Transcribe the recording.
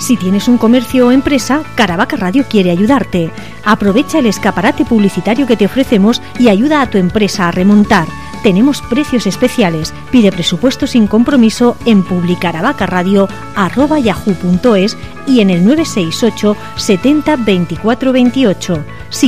Si tienes un comercio o empresa, Caravaca Radio quiere ayudarte. Aprovecha el escaparate publicitario que te ofrecemos y ayuda a tu empresa a remontar. Tenemos precios especiales. Pide presupuesto sin compromiso en publicaravacaradio@yahoo.es y en el 968 70 24 28.